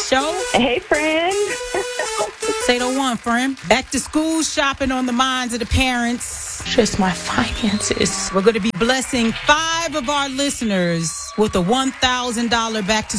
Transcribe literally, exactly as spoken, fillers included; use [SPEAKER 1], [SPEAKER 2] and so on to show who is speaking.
[SPEAKER 1] show.
[SPEAKER 2] Hey, friend.
[SPEAKER 1] Say the one, friend. Back to school shopping on the minds of the parents. Just my finances. We're going to be blessing five of our listeners with a one thousand dollars back to